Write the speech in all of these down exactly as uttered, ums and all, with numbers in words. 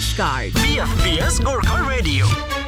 नमस्कार बीएफबीएस गोर्खा रेडियो।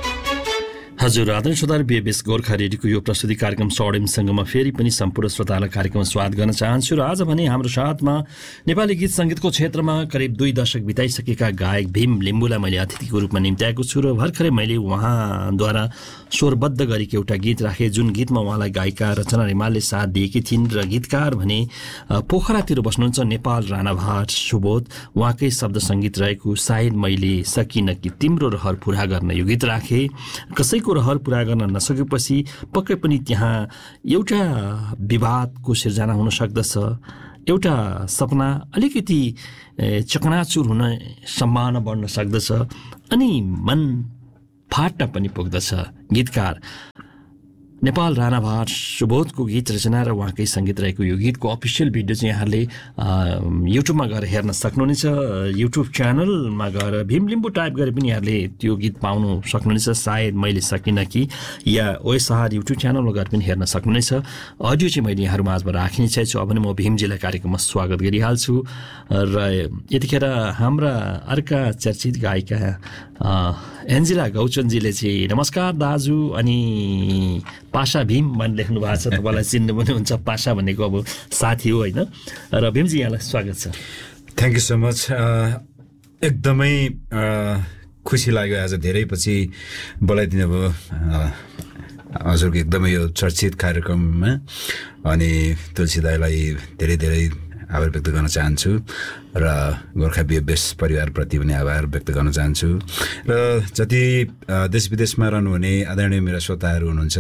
हजुर आदरणीय श्रोताहरू, बीएफबीएस गोर्खा रेडियोको यो प्रस्तुति कार्यक्रम सौडिमसँगमा फेरि पनि सम्पूर्ण श्रोतालाई कार्यक्रममा स्वागत गर्न चाहन्छु। र आज भने हाम्रो साथमा नेपाली गीत सङ्गीतको क्षेत्रमा करिब दुई दशक बिताइसकेका गायक भीम लिम्बुलाई मैले अतिथिको रूपमा निम्त्याएको छु र भर्खरै मैले उहाँद्वारा स्वरबद्ध गरेको एउटा गीत राखेँ, जुन गीतमा उहाँलाई गायिका रचना रिमालले साथ दिएकी थिइन् र गीतकार भने पोखरातिर बस्नुहुन्छ नेपाल राणाभाट सुबोध। उहाँकै शब्द सङ्गीत रहेको सायद मैले सकिनँ कि तिम्रो रहर पुरा गर्न यो गीत राखेँ। कसैको रहर पुरा गर्न नसकेपछि पक्कै पनि त्यहाँ एउटा विवादको सिर्जना हुन सक्दछ, एउटा सपना अलिकति चकनाचुर हुन सम्भावना बढ्न सक्दछ अनि मन फाट्न पनि पुग्दछ। गीतकार नेपाल राणाभाट सुबोधको गीत रचना र उहाँकै सङ्गीत रहेको यो गीतको अफिसियल भिडियो चाहिँ यहाँले युट्युबमा गएर हेर्न सक्नुहुनेछ। युट्युब च्यानलमा गएर भीम लिम्बू टाइप गरे पनि यहाँले त्यो गीत पाउनु सक्नुहुनेछ। सायद मैले सकिनँ कि या ओएसआर युट्युब च्यानलमा गएर पनि हेर्न सक्नुहुनेछ। अडियो चाहिँ मैले यहाँहरू माझमा राखिने छु। अब पनि म भीमजीलाई कार्यक्रममा स्वागत गरिहाल्छु र यतिखेर हाम्रा अर्का चर्चित गायिका एन्जिला गौचनजीले चाहिँ नमस्कार दाजु अनि पाशा भीम भन्ने लेख्नु भएको छ। तपाईँलाई चिन्नु पनि हुन्छ, पाशा भनेको अब साथी हो होइन। र भीमजी यहाँलाई स्वागत छ। Thank you so much. एकदमै खुसी लाग्यो आज धेरै पछि बोलाइदिनु भयो हजुरको एकदमै यो चर्चित कार्यक्रममा। अनि तुलसी दाईलाई धेरै धेरै आभार व्यक्त गर्न चाहन्छु र गोर्खा बीएफबीएस परिवारप्रति पनि आभार व्यक्त गर्न चाहन्छु। र जति देश विदेशमा रहनुहुने आदरणीय मेरा श्रोताहरू हुनुहुन्छ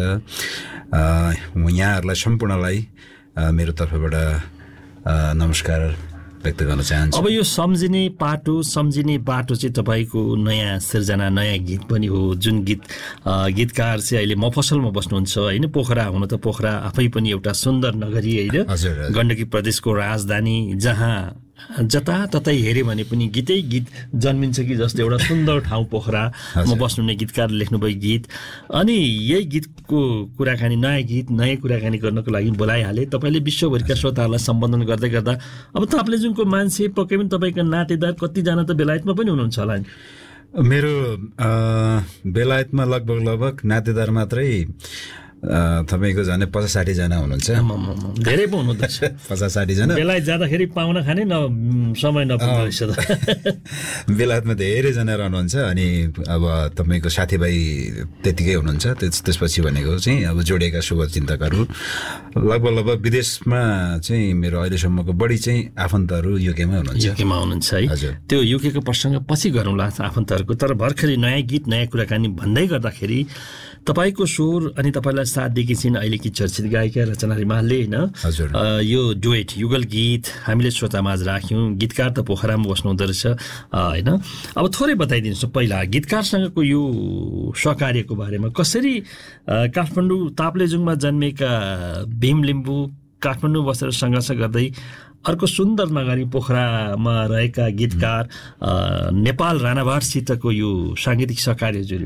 यहाँहरूलाई सम्पूर्णलाई मेरो तर्फबाट नमस्कार व्यक्त गर्न चाहन्छु। अब यो सम्झिने पाटो सम्झिने बाटो चाहिँ तपाईँको नयाँ सिर्जना नयाँ गीत पनि हो, जुन गीत गीतकार चाहिँ अहिले मफसलमा बस्नुहुन्छ होइन। पोखरा हुन त पोखरा आफै पनि एउटा सुन्दर नगरी होइन, गण्डकी प्रदेशको राजधानी, जहाँ जताततै हेऱ्यो भने पनि गीतै गीत जन्मिन्छ कि जस्तो एउटा सुन्दर ठाउँ पोखरामा बस्नुहुने गीतकारले लेख्नुभयो गीत। अनि यही गीतको कुराकानी नयाँ गीत नयाँ कुराकानी गर्नको लागि बोलाइहालेँ। तपाईँले विश्वभरिका श्रोताहरूलाई सम्बोधन गर्दै गर्दा अब तपाईँले जुनको मान्छे पक्कै पनि तपाईँको नातेदार कतिजना त बेलायतमा पनि हुनुहुन्छ होला नि? मेरो बेलायतमा लगभग लगभग नातेदार मात्रै तपाईँको झन् पचास साठीजना हुनुहुन्छ। धेरै पो हुनुहुन्छ, पचास साठीजना। बेलायत जाँदाखेरि पाउन खाने न समय नपुग्दो रहेछ त। बेलायतमा धेरैजना रहनुहुन्छ अनि अब तपाईँको साथीभाइ त्यतिकै हुनुहुन्छ। त्यस त्यसपछि भनेको चाहिँ अब जोडिएका शुभचिन्तकहरू लगभग लगभग विदेशमा चाहिँ मेरो अहिलेसम्मको बढी चाहिँ आफन्तहरू युकेमा हुनुहुन्छ। युकेमा हुनुहुन्छ है। हजुर, त्यो युकेको प्रसङ्ग पछि गरौँला आफन्तहरूको। तर भर्खरै नयाँ गीत नयाँ कुराकानी भन्दै गर्दाखेरि तपाईँको स्वर अनि तपाईँलाई साथ दिएकी छिन् अहिलेकी चर्चित गायिका रचना रिमालले होइन। हजुर, यो डुएट युगल गीत हामीले श्रोतामाझ राख्यौँ। गीतकार त पोखरामा बस्नुहुँदो रहेछ होइन। अब थोरै बताइदिनुहोस् पहिला गीतकारसँगको यो सहकार्यको बारेमा। कसरी काठमाडौँ ताप्लेजुङमा जन्मेका भीम लिम्बू काठमाडौँ बसेर सङ्घर्ष गर्दै अर्को सुन्दर नगरी पोखरामा रहेका गीतकार नेपाल राणाभाटसितको यो साङ्गीतिक सहकार्य जुर्यो?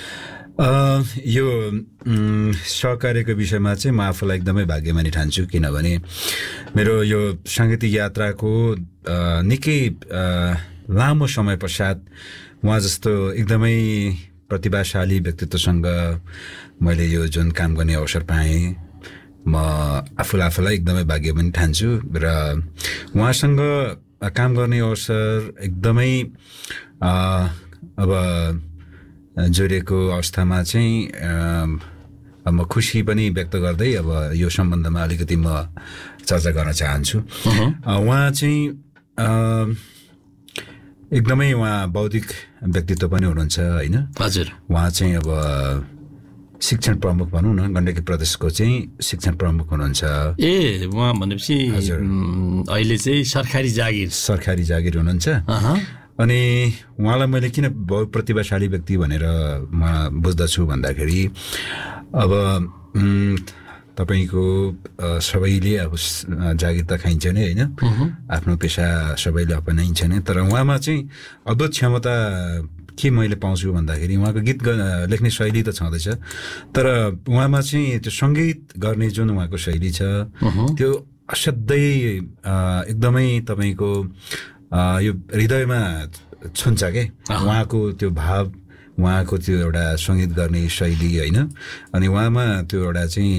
यो सहकार्यको विषयमा चाहिँ म आफूलाई एकदमै भाग्यमानी ठान्छु, किनभने मेरो यो साङ्गीतिक यात्राको निकै लामो समय पश्चात उहाँ जस्तो एकदमै प्रतिभाशाली व्यक्तित्वसँग मैले यो जुन काम गर्ने अवसर पाएँ, म आफूलाई आफूलाई एकदमै भाग्यमानी ठान्छु। र उहाँसँग काम गर्ने अवसर एकदमै अब जोडिएको अवस्थामा चाहिँ म खुसी पनि व्यक्त गर्दै अब यो सम्बन्धमा अलिकति म चर्चा गर्न चाहन्छु। उहाँ चाहिँ एकदमै उहाँ बौद्धिक व्यक्तित्व पनि हुनुहुन्छ होइन। हजुर, उहाँ चाहिँ अब शिक्षण प्रमुख भनौँ न, गण्डकी प्रदेशको चाहिँ शिक्षण प्रमुख हुनुहुन्छ। ए उहाँ भनेपछि अहिले चाहिँ सरकारी जागिर सरकारी जागिर हुनुहुन्छ। अनि उहाँलाई मैले किन बहुप्रतिभाशाली व्यक्ति भनेर म बुझ्दछु भन्दाखेरि अब तपाईँको सबैले अब जागिर त खाइन्छ नै होइन, आफ्नो पेसा सबैले अपनाइन्छ नै, तर उहाँमा चाहिँ अद्भुत क्षमता के मैले पाउँछु भन्दाखेरि उहाँको गीत लेख्ने शैली त छँदैछ, तर उहाँमा चाहिँ त्यो सङ्गीत गर्ने जुन उहाँको शैली छ त्यो असाध्यै एकदमै तपाईँको यो हृदयमा छुन्छ के उहाँको त्यो भाव उहाँको त्यो एउटा सङ्गीत गर्ने शैली होइन अनि उहाँमा त्यो एउटा चाहिँ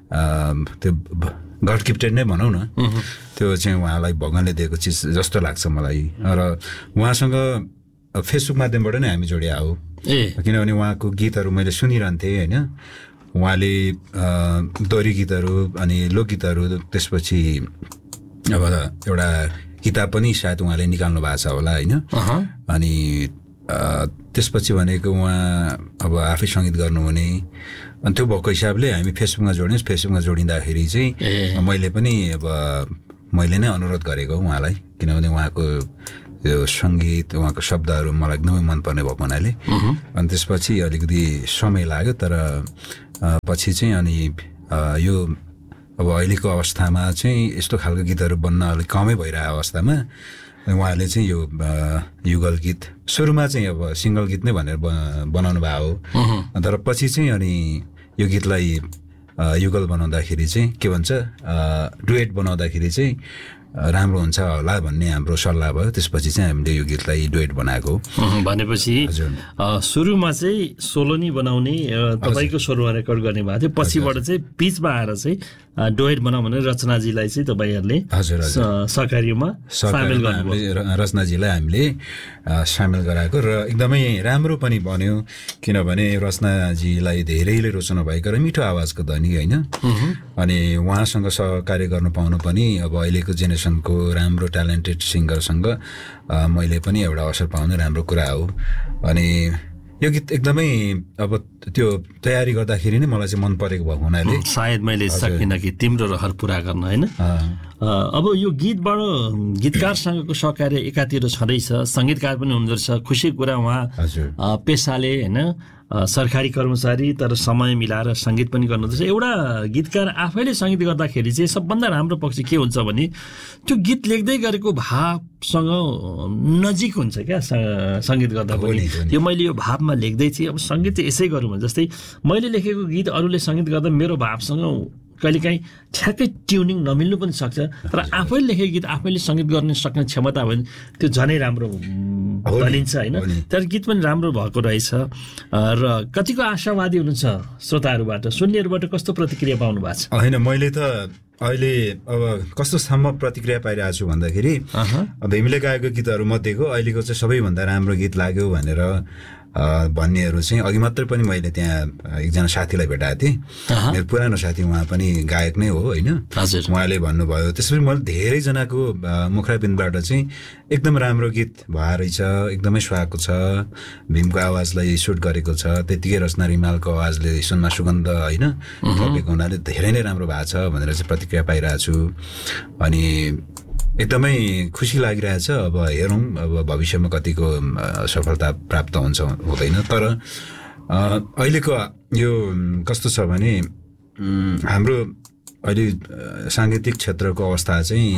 त्यो गड गिफ्टेड नै भनौँ न त्यो चाहिँ उहाँलाई भगवानले दिएको चिज जस्तो लाग्छ मलाई र उहाँसँग फेसबुक माध्यमबाट नै हामी जोडिया हो किनभने उहाँको गीतहरू मैले सुनिरहन्थेँ होइन उहाँले दोहोरी गीतहरू अनि लोकगीतहरू त्यसपछि अब एउटा किताब पनि सायद उहाँले निकाल्नु भएको छ होला होइन अनि त्यसपछि भनेको उहाँ अब आफै सङ्गीत गर्नुहुने अनि त्यो भएको हिसाबले हामी फेसबुकमा जोड्यौँ फेसबुकमा जोडिँदाखेरि चाहिँ मैले पनि अब मैले नै अनुरोध गरेको उहाँलाई किनभने उहाँको त्यो सङ्गीत उहाँको शब्दहरू मलाई एकदमै मनपर्ने भएको हुनाले अनि त्यसपछि अलिकति समय लाग्यो तर पछि चाहिँ अनि यो अब अहिलेको अवस्थामा चाहिँ यस्तो खालको गीतहरू बन्न अलिक कमै भइरहेको अवस्थामा उहाँले चाहिँ यो युगल गीत सुरुमा चाहिँ अब सिङ्गल गीत नै भनेर बनाउनु भएको हो तर पछि चाहिँ अनि यो गीतलाई युगल बनाउँदाखेरि चाहिँ के भन्छ डुएट बनाउँदाखेरि चाहिँ राम्रो हुन्छ होला भन्ने हाम्रो सल्लाह भयो त्यसपछि चाहिँ हामीले यो गीतलाई डुएट बनाएको भनेपछि सुरुमा चाहिँ सोलो नै बनाउने तपाईँको स्वरमा रेकर्ड गर्ने भएको थियो पछिबाट चाहिँ बिचमा आएर चाहिँ डुएट बनाऊ भनेर रचनाजीलाई चाहिँ तपाईँहरूले हजुर सहकार्यमा सामेल गर्नुभयो रचनाजीलाई हामीले सामेल गराएको र एकदमै राम्रो पनि बन्यो किनभने रचनाजीलाई धेरैले रुचाउनु भएको र मिठो आवाजको धनी होइन अनि उहाँसँग सहकार्य गर्नु पाउनु पनि अब अहिलेको जेनेरेसनको राम्रो ट्यालेन्टेड सिङ्गरसँग मैले पनि एउटा अवसर पाउनु राम्रो कुरा हो अनि यो गीत एकदमै अब त्यो तयारी गर्दाखेरि नै मलाई चाहिँ मन परेको भएको हुनाले सायद मैले सकिनँ कि तिम्रो रहर पुरा गर्न होइन अब यो गीतबाट गीतकारसँगको सहकार्य एकातिर छँदैछ सङ्गीतकार पनि हुँदो रहेछ खुसीको कुरा उहाँ पेसाले होइन सरकारी कर्मचारी तर समय मिलाएर सङ्गीत पनि गर्नुपर्छ एउटा गीतकार आफैले सङ्गीत गर्दाखेरि चाहिँ सबभन्दा राम्रो पक्ष के हुन्छ भने त्यो गीत लेख्दै गरेको भावसँग नजिक हुन्छ क्या सङ्गीत गर्दा पनि यो मैले यो भावमा लेख्दै थिएँ अब सङ्गीत चाहिँ यसै गरौँ भने जस्तै मैले लेखेको गीत अरूले सङ्गीत गर्दा मेरो भावसँग कहिलेकाहीँ ठ्याक्कै ट्युनिङ नमिल्नु पनि सक्छ तर आफैले लेखेको गीत आफैले सङ्गीत गर्न सक्ने क्षमता भयो भने त्यो झनै राम्रो बनिन्छ होइन तर गीत पनि राम्रो भएको रहेछ र कतिको आशावादी हुनुहुन्छ श्रोताहरूबाट सुन्नेहरूबाट कस्तो प्रतिक्रिया पाउनु भएको छ होइन मैले त अहिले अब कस्तोसम्म प्रतिक्रिया पाइरहेको छु भन्दाखेरि भीमले गाएको गीतहरू मध्येको अहिलेको चाहिँ सबैभन्दा राम्रो गीत लाग्यो भनेर भन्नेहरू चाहिँ अघि मात्रै पनि मैले त्यहाँ एकजना साथीलाई भेटाएको थिएँ मेरो पुरानो साथी उहाँ पनि गायक नै हो होइन उहाँले भन्नुभयो त्यसपछि मैले धेरैजनाको मुखारबिन्दबाट चाहिँ एकदम राम्रो गीत भए रहेछ एकदमै सुहाएको छ भीमको आवाजलाई सुट गरेको छ त्यतिकै रचना रिमालको आवाजले सुनमा सुगन्ध होइन थपेको हुनाले धेरै नै राम्रो भएको छ भनेर चाहिँ प्रतिक्रिया पाइरहेको छु अनि एकदमै खुसी लागिरहेछ अब हेरौँ अब भविष्यमा कतिको सफलता प्राप्त हुन्छ हुँदैन तर अहिलेको यो कस्तो छ भने हाम्रो अहिले साङ्गीतिक क्षेत्रको अवस्था चाहिँ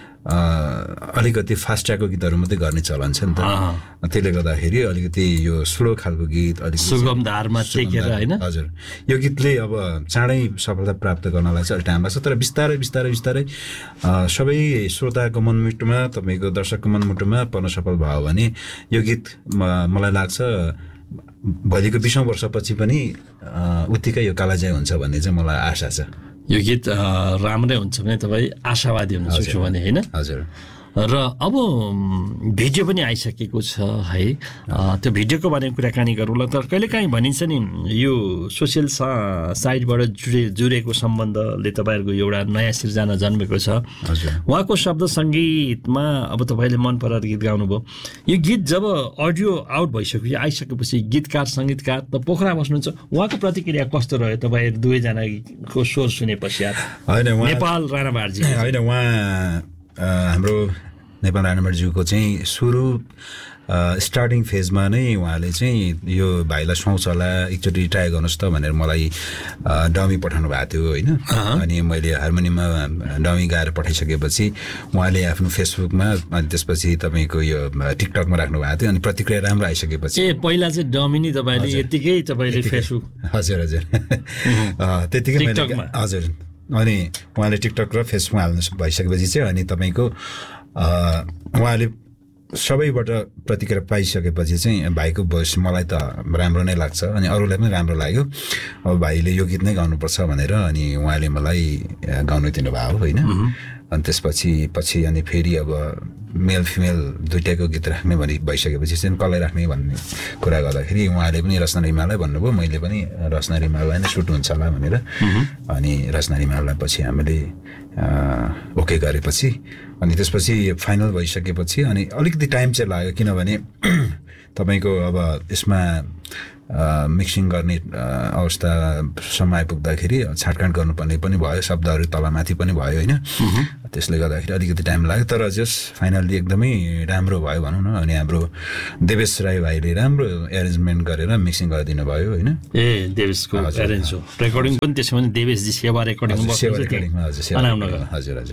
अलिकति फास्ट ट्र्याकको गीतहरू मात्रै गर्ने चलन छ नि त त्यसले गर्दाखेरि अलिकति यो स्लो खालको गीत अलिकति सुगम धारमा टेकेर होइन हजुर यो गीतले अब चाँडै सफलता प्राप्त गर्नलाई चाहिँ अलिक टाइम लाग्छ तर बिस्तारै बिस्तारै बिस्तारै सबै श्रोताको मनमुटुमा तपाईँको दर्शकको मनमुटुमा पर्न सफल भयो भने यो गीत मलाई लाग्छ भोलिको बिसौँ वर्षपछि पनि उत्तिकै यो कालाजय हुन्छ भन्ने चाहिँ मलाई आशा छ यो गीत राम्रै हुन्छ भने तपाईँ आशावादी हुनुहुन्छ भने होइन हजुर र अब भिडियो पनि आइसकेको छ है त्यो भिडियोको बारेमा कुराकानी गरौँला तर कहिलेकाहीँ भनिन्छ नि यो सोसियल साइटबाट जुडे जुडेको सम्बन्धले तपाईँहरूको एउटा नयाँ सिर्जना जन्मेको छ उहाँको शब्द सङ्गीतमा अब तपाईँले मन पराएर गीत गाउनुभयो यो गीत जब अडियो आउट भइसक्यो आइसकेपछि गीतकार सङ्गीतकार त पोखरा बस्नुहुन्छ उहाँको प्रतिक्रिया कस्तो रह्यो तपाईँहरू दुवैजनाको स्वर सुने पश्चात नेपाल राणाभाटजी होइन उहाँ हाम्रो नेपाल राणाभाटज्यूको चाहिँ सुरु स्टार्टिङ फेजमा नै उहाँले चाहिँ यो भाइलाई सुहाउँछ होला एकचोटि ट्राई गर्नुहोस् त भनेर मलाई डमी पठाउनु भएको थियो होइन अनि मैले हार्मोनियममा डमी गाएर पठाइसकेपछि उहाँले आफ्नो फेसबुकमा अनि त्यसपछि तपाईँको यो टिकटकमा राख्नु भएको थियो अनि प्रतिक्रिया राम्रो आइसकेपछि ए पहिला चाहिँ डमी नै तपाईँले यतिकै तपाईँले फेसबुक हजुर हजुर त्यतिकै हजुर अनि उहाँले टिकटक र फेसबुकमा हाल्नु भइसकेपछि चाहिँ अनि तपाईँको उहाँले सबैबाट प्रतिक्रिया पाइसकेपछि चाहिँ भाइको भोइस मलाई त राम्रो नै लाग्छ अनि अरूलाई पनि राम्रो लाग्यो अब भाइले यो गीत नै गाउनुपर्छ भनेर अनि उहाँले मलाई गाउनु दिनुभयो होइन अनि त्यसपछि पछि अनि फेरि अब मेल फिमेल दुइटैको गीत राख्ने भनी भइसकेपछि चाहिँ कसलाई राख्ने भन्ने कुरा गर्दाखेरि उहाँले पनि रचना रिमाललाई भन्नुभयो मैले पनि रचना रिमाललाई नै सुट हुन्छ होला भनेर अनि रचना रिमाललाई पछि हामीले ओके गरेपछि अनि त्यसपछि फाइनल भइसकेपछि अनि अलिकति टाइम चाहिँ लाग्यो किनभने तपाईँको अब यसमा मिक्सिङ गर्ने अवस्थासम्म आइपुग्दाखेरि छाटकाट गर्नुपर्ने पनि भयो शब्दहरू तलमाथि पनि भयो होइन त्यसले गर्दाखेरि अलिकति टाइम लाग्यो तर जस फाइनल्ली एकदमै राम्रो भयो भनौँ न अनि हाम्रो देवेश राई भाइले राम्रो एरेन्जमेन्ट गरेर मिक्सिङ गरिदिनु भयो होइन ए देवेशको एरेन्ज हो रेकर्डिङ पनि त्यसो भने देवेशजी सेवा रेकर्डिङ हजुर हजुर हजुर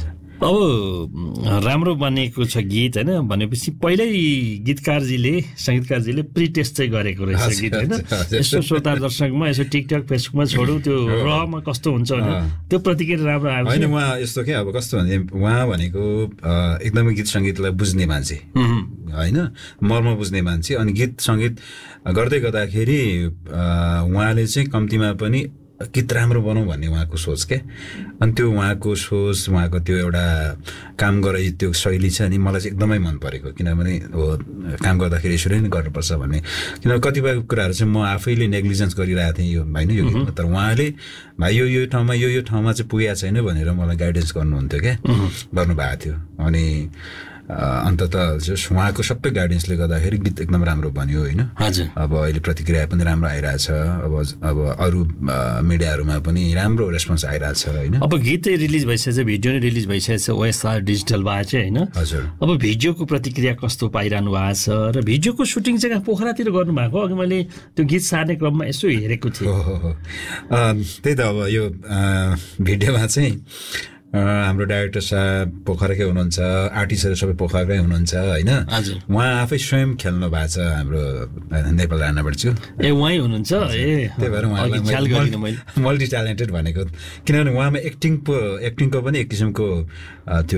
अब राम्रो बनेको छ गीत होइन भनेपछि पहिल्यै गीतकारजीले सङ्गीतकारजीले प्री टेस्ट चाहिँ गरेको रहेछ गीत होइन यसो श्रोता दर्शकमा यसो टिकटक फेसबुकमा छोडौँ त्यो रहमा कस्तो हुन्छ भने त्यो प्रतिक्रिया राम्रो आयो होइन उहाँ यस्तो के अब कस्तो भने उहाँ भनेको एकदमै गीत सङ्गीतलाई बुझ्ने मान्छे होइन मर्म बुझ्ने मान्छे अनि गीत सङ्गीत गर्दै गर्दाखेरि उहाँले चाहिँ कम्तीमा पनि गीत राम्रो बनाऊ भन्ने उहाँको सोच के अनि त्यो उहाँको सोच उहाँको त्यो एउटा काम गरे त्यो शैली छ अनि मलाई चाहिँ एकदमै मन परेको किनभने हो काम गर्दाखेरि यसरी नै गर्नुपर्छ भन्ने किनभने कतिपय कुराहरू चाहिँ म आफैले नेग्लिजेन्स गरिरहेको थिएँ यो होइन यो गीतमा तर उहाँले भाइ यो यो ठाउँमा यो यो ठाउँमा चाहिँ पुगेको छैन भनेर मलाई गाइडेन्स गर्नुहुन्थ्यो क्या गर्नुभएको थियो अनि अन्ततः जस उहाँको सबै गाइडेन्सले गर्दाखेरि गीत एकदम राम्रो बन्यो होइन हजुर अब अहिले प्रतिक्रिया पनि राम्रो आइरहेछ अब अब अरू मिडियाहरूमा पनि राम्रो रेस्पोन्स आइरहेछ होइन अब गीतै रिलिज भइसकेछ भिडियो नै रिलिज भइसकेछ ओएसआर डिजिटलबाट चाहिँ होइन हजुर अब भिडियोको प्रतिक्रिया कस्तो पाइरहनु भएको छ र भिडियोको सुटिङ चाहिँ पोखरातिर गर्नुभएको अघि मैले त्यो गीत सार्ने क्रममा यसो हेरेको थिएँ त्यही त अब यो भिडियोमा चाहिँ हाम्रो डाइरेक्टर साहब पोखराकै हुनुहुन्छ आर्टिस्टहरू सबै पोखराकै हुनुहुन्छ होइन उहाँ आफै स्वयं खेल्नु भएको छ हाम्रो नेपाल राणाबाट छु ए उहाँ हुनुहुन्छ ए त्यही भएर उहाँलाई मल्टी ट्यालेन्टेड भनेको किनभने उहाँमा एक्टिङ पो एक्टिङको पनि एक किसिमको त्यो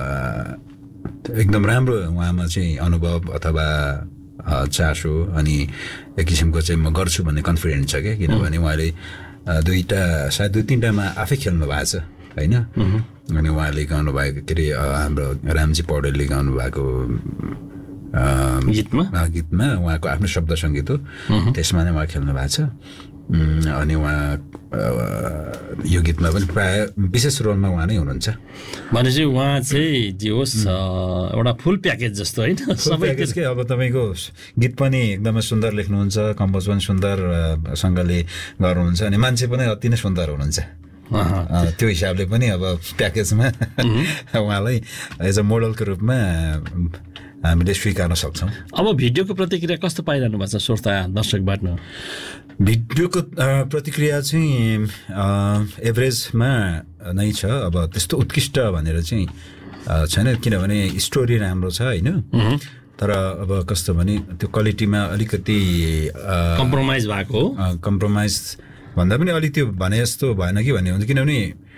एकदम राम्रो उहाँमा चाहिँ अनुभव अथवा चासो अनि एक किसिमको चाहिँ म गर्छु भन्ने कन्फिडेन्ट छ क्या किनभने उहाँले दुईवटा सायद दुई तिनवटामा आफै खेल्नु भएको छ होइन अनि उहाँले गाउनु भएको के अरे हाम्रो रामजी पौडेलले गाउनु भएको गीतमा गीतमा उहाँको आफ्नो शब्द सङ्गीत हो त्यसमा नै उहाँ खेल्नु भएको छ अनि उहाँ यो गीतमा पनि प्रायः विशेष रोलमा उहाँ नै हुनुहुन्छ भनेपछि उहाँ चाहिँ जे होस् एउटा फुल प्याकेज जस्तो होइन सबै के अब तपाईँको गीत पनि एकदमै सुन्दर लेख्नुहुन्छ कम्पोज पनि सुन्दरसँगले गर्नुहुन्छ अनि मान्छे पनि अति नै सुन्दर हुनुहुन्छ त्यो हिसाबले पनि अब प्याकेजमा उहाँलाई एज अ मोडलको रूपमा हामीले स्वीकार्न सक्छौँ अब भिडियोको प्रतिक्रिया कस्तो पाइरहनु भएको छ श्रोता दर्शकबाट भिडियोको प्रतिक्रिया चाहिँ एभरेजमा नै छ अब त्यस्तो उत्कृष्ट भनेर चाहिँ छैन किनभने स्टोरी राम्रो छ होइन तर अब कस्तो भने त्यो क्वालिटीमा अलिकति कम्प्रोमाइज भएको हो कम्प्रोमाइज भन्दा पनि अलिक त्यो भने जस्तो भएन कि भन्ने हुन्छ किनभने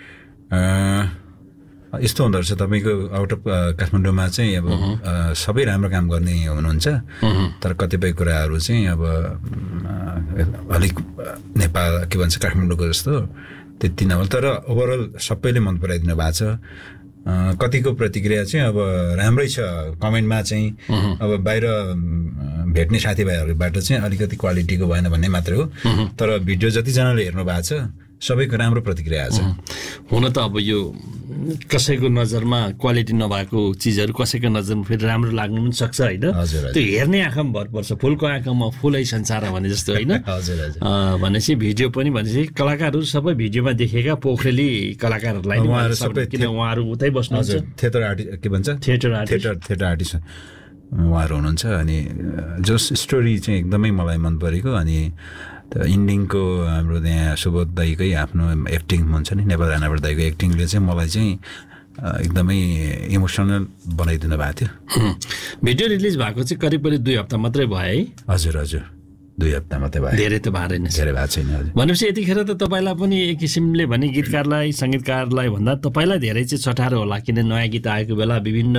यस्तो हुँदो रहेछ तपाईँको आउट अफ काठमाडौँमा चाहिँ अब सबै राम्रो काम गर्ने हुनुहुन्छ तर कतिपय कुराहरू चाहिँ अब अलिक नेपाल के भन्छ काठमाडौँको जस्तो त्यति नभए तर ओभरअल सबैले मन पराइदिनु भएको छ कतिको प्रतिक्रिया चाहिँ अब राम्रै छ कमेन्टमा चाहिँ अब बाहिर भेट्ने साथीभाइहरूबाट चाहिँ अलिकति क्वालिटीको भएन भन्ने मात्रै हो तर भिडियो जतिजनाले हेर्नु भएको छ सबैको राम्रो प्रतिक्रिया आएको छ हुन त अब यो कसैको नजरमा क्वालिटी नभएको चिजहरू कसैको नजरमा फेरि राम्रो लाग्नु पनि सक्छ होइन त्यो हेर्ने आँखामा भर पर्छ फुलको आँखामा फुलै संसार भने जस्तो होइन भनेपछि भिडियो पनि भनेपछि कलाकारहरू सबै भिडियोमा देखेका पोखरेली कलाकारहरूलाई किन उहाँहरू उतै बस्नुहुन्छ थिएटर आर्टिस्ट के भन्छ थिएटर थिएटर थिएटर आर्टिस्ट उहाँहरू हुनुहुन्छ अनि जस स्टोरी चाहिँ एकदमै मलाई मन परेको अनि इन्डिङको हाम्रो त्यहाँ सुबोध दाईकै आफ्नो एक्टिङ हुन्छ नि नेपाल राणाबाट दाईको एक्टिङले चाहिँ मलाई चाहिँ एकदमै इमोसनल बनाइदिनु भएको थियो भिडियो रिलिज भएको चाहिँ करिब करिब दुई हप्ता मात्रै भयो है हजुर हजुर दुई हप्ता मात्रै भयो। धेरै त भएन, धेरै भएको छैन। भनेपछि यतिखेर त तपाईँलाई पनि एक किसिमले भने गीतकारलाई सङ्गीतकारलाई भन्दा तपाईँलाई धेरै चाहिँ चटारो होला, किन नयाँ गीत आएको बेला विभिन्न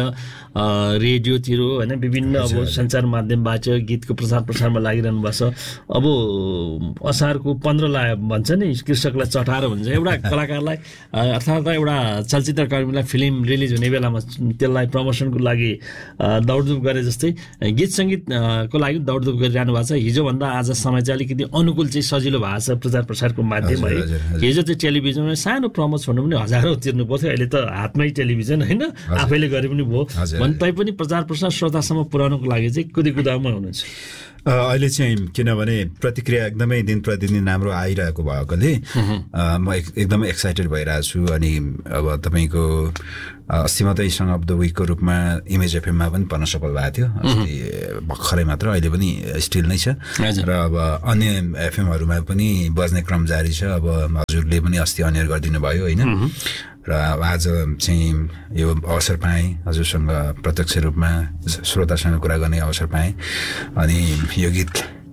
रेडियोतिर होइन विभिन्न अब सञ्चार माध्यमबाट गीतको प्रचार प्रसारमा लागिरहनु भएको छ। अब असारको पन्ध्र ला भन्छ नि कृषकलाई चटारो भन्छ एउटा कलाकारलाई, अर्थात् एउटा चलचित्रकर्मीलाई फिल्म रिलिज हुने बेलामा त्यसलाई प्रमोसनको लागि दौडधुप गरे जस्तै गीत सङ्गीतको लागि दौडधुप गरिरहनु भएको छ। हिजोभन्दा आज समय चाहिँ अलिकति अनुकूल चाहिँ सजिलो भएको छ प्रचार प्रसारको माध्यम है। हिजो चाहिँ टेलिभिजनमा सानो प्रमोट छोड्नु पनि हजारौँ तिर्नु पर्थ्यो, अहिले त हातमै टेलिभिजन होइन आफैले गरे पनि भयो भने तैपनि प्रचार प्रसार श्रोतासम्म पुर्याउनुको लागि चाहिँ कुदेकुदामा हुनुहुन्छ। अहिले चाहिँ किनभने प्रतिक्रिया एकदमै दिन प्रतिदिन राम्रो आइरहेको भएकोले म एकदमै एक्साइटेड भइरहेको छु। अनि अब तपाईँको अस्ति मात्रै सङ अफ द विकको रूपमा इमेज एफएममा पनि पर्न सफल भएको थियो, अस्ति भर्खरै मात्र, अहिले पनि स्टिल नै छ। र अब अन्य एफएमहरूमा पनि बज्ने क्रम जारी छ। अब हजुरले पनि अस्ति अनियर गरिदिनु भयो होइन, र आज चाहिँ यो अवसर पाएँ हजुरसँग प्रत्यक्ष रूपमा श्रोतासँग कुरा गर्ने अवसर पाएँ। अनि यो गीत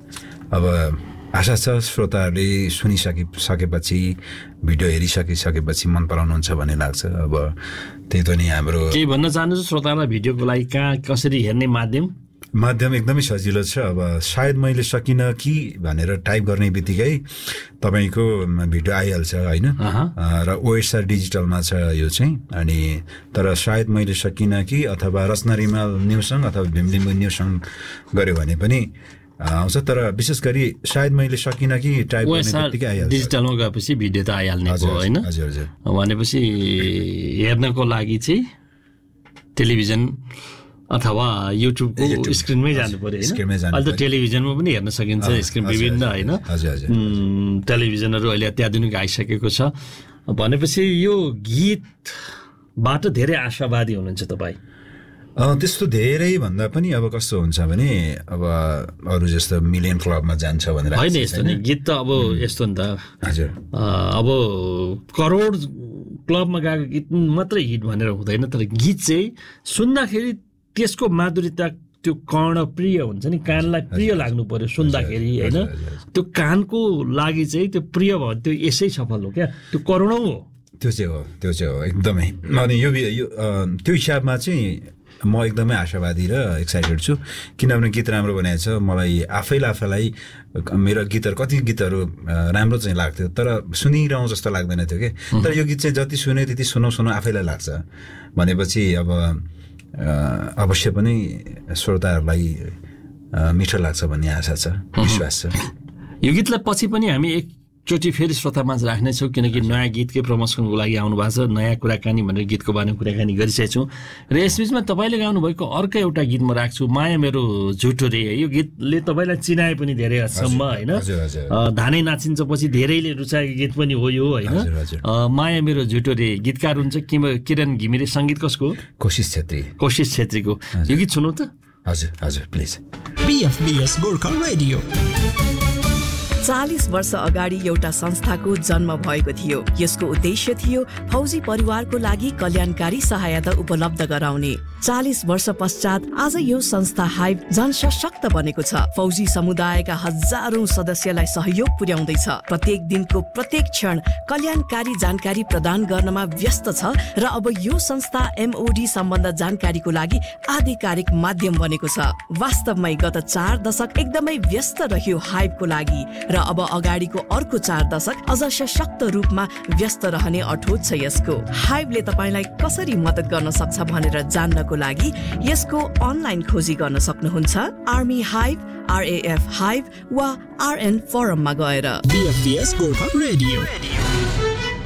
अब आशा छ श्रोताहरूले सुनिसके सकेपछि भिडियो हेरिसकिसकेपछि मन पराउनुहुन्छ भन्ने लाग्छ। अब त्यही त नि हाम्रो के भन्न चाहनुहुन्छ श्रोतालाई भिडियोको लागि कहाँ कसरी हेर्ने माध्यम माध्यम एकदमै सजिलो छ। अब सायद मैले सकिनँ कि भनेर टाइप गर्ने बित्तिकै तपाईँको भिडियो आइहाल्छ होइन, र ओएसआर डिजिटलमा छ यो चाहिँ। अनि तर सायद मैले सकिनँ कि अथवा रचना रिमाल न्युसँग अथवा भीमलिम्बू न्युसँग गऱ्यो भने पनि आउँछ, तर विशेष गरी सायद मैले सकिनँ कि टाइप गर्ने बित्तिकै आइहाल्छ। डिजिटलमा गएपछि भिडियो त आइहाल्ने भयो होइन। हजुर हजुर। भनेपछि हेर्नको लागि चाहिँ टेलिभिजन अथवा युट्युबको स्क्रिनमै जानु पर्यो होइन। अहिले त टेलिभिजनमा पनि हेर्न सकिन्छ स्क्रिन विभिन्न होइन, टेलिभिजनहरू अहिले अत्याधुनिक आइसकेको छ। भनेपछि यो गीतबाट धेरै आशावादी हुनुहुन्छ तपाईँ? त्यस्तो धेरै भन्दा पनि अब कस्तो हुन्छ भने अब अरू जस्तो मिलियन क्लबमा जान्छ भनेर होइन, यस्तो नि गीत त अब यस्तो नि त हजुर, अब करोड क्लबमा गएको गीत मात्रै हिट भनेर हुँदैन, तर गीत चाहिँ सुन्दाखेरि त्यसको माधुर्यता त्यो कर्णप्रिय हुन्छ नि, कानलाई प्रिय लाग्नु पर्यो सुन्दाखेरि होइन। त्यो कानको लागि चाहिँ त्यो प्रिय भयो त्यो यसै सफल हो क्या, त्यो करोडौँ हो। त्यो चाहिँ हो, त्यो चाहिँ हो एकदमै। अनि यो त्यो हिसाबमा चाहिँ म एकदमै आशावादी र एक्साइटेड छु, किनभने गीत राम्रो बनाएको छ। मलाई आफैलाई आफैलाई मेरो गीतहरू कति गीतहरू राम्रो चाहिँ लाग्थ्यो तर सुनिरहँ जस्तो लाग्दैन थियो कि, तर यो गीत चाहिँ जति सुने त्यति सुनौ सुनौ आफैलाई लाग्छ भनेपछि अब अवश्य पनि श्रोताहरूलाई मिठो लाग्छ भन्ने आशा छ, विश्वास छ। यो गीतलाई पछि पनि हामी एकचोटि फेरि श्रोतामाझ राख्नेछौँ, किनकि नयाँ गीतकै प्रमोसनको लागि आउनु भएको छ, नयाँ कुराकानी भनेर गीतको बारेमा कुराकानी गरिसकेको छौँ। र यसबिचमा तपाईँले गाउनुभएको अर्को एउटा गीत म राख्छु, माया मेरो झुटो रे। यो गीतले तपाईँलाई चिनाए पनि धेरै हदसम्म होइन, धानै नाचिन्छ पछि धेरैले रुचाएको गीत पनि हो यो होइन। माया मेरो झुटो रे गीतकार हुन्छ किरण घिमिरे, सङ्गीत कसको? कोशिश छेत्री। कोशिश छेत्रीको। यो गीत सुनौ त। हजुर हजुर प्लिज। बीएफबीएस गोर्खा रेडियो। चालीस वर्ष अगाडि एउटा संस्थाको जन्म भएको थियो। यसको उद्देश्य थियो फौजी परिवारको लागि कल्याणकारी सहायता उपलब्ध गराउने। चालीस वर्ष पश्चात आज यो संस्था हाइभ झन सशक्त बनेको छ। फौजी समुदायका हजारौं सदस्यलाई सहयोग पुर्याउँदैछ। प्रत्येक दिनको प्रत्येक क्षण कल्याणकारी जानकारी प्रदान गर्नमा व्यस्त छ र अब यो संस्था एमओडी सम्बन्ध जानकारीको लागि आधिकारिक माध्यम बनेको छ। वास्तवमै गत चार दशक एकदमै व्यस्त रह्यो हाइभको लागि र अब अगाडिको अर्को चार दशक अझ सशक्त रूपमा व्यस्त रहने अठोट छ यसको। हाइभले तपाईलाई कसरी मद्दत गर्न सक्छ भनेर जान्नको लागि यसको अनलाइन खोजी गर्न सक्नुहुन्छ। आर्मी हाइभ, आरएएफ हाइभ वा आरएन फोरममा गएर। बीएफबीएस गोर्खा रेडियो।